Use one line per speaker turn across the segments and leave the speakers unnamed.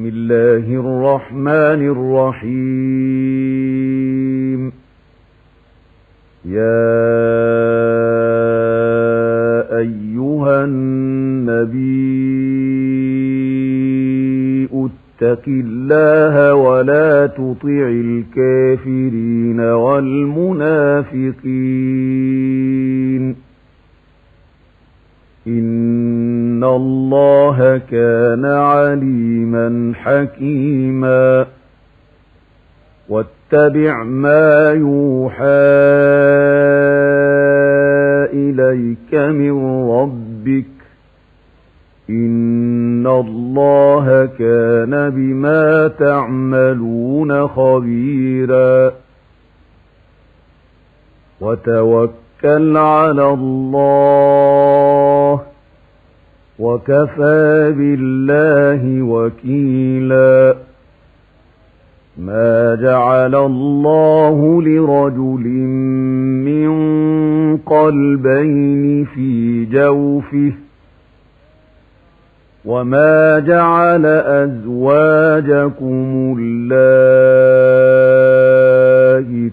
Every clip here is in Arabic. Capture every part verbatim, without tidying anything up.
بسم الله الرحمن الرحيم. يا أيها النبي اتق الله ولا تطع الكافرين والمنافقين إن الله كان عليما حكيما. واتبع ما يوحى إليك من ربك إن الله كان بما تعملون خبيرا. وتوكل على الله وكفى بالله وكيلا. ما جعل الله لرجل من قلبين في جوفه وما جعل أزواجكم اللائي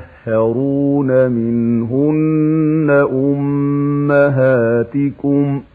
تظهرون منهن أمهاتكم